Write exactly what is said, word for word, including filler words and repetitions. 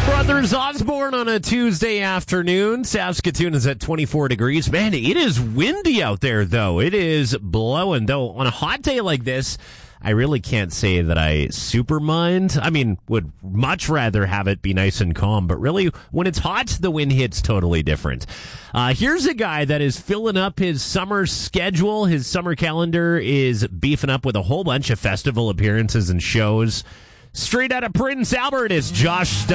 Brothers Osborne on a Tuesday afternoon. Saskatoon is at twenty-four degrees. Man, it is windy out there, though. It is blowing, though. On a hot day like this, I really can't say that I super mind. I mean, would much rather have it be nice and calm, but really, when it's hot, the wind hits totally different. Uh, here's a guy that is filling up his summer schedule. His summer calendar is beefing up with a whole bunch of festival appearances and shows. Straight out of Prince Albert is Josh Stone.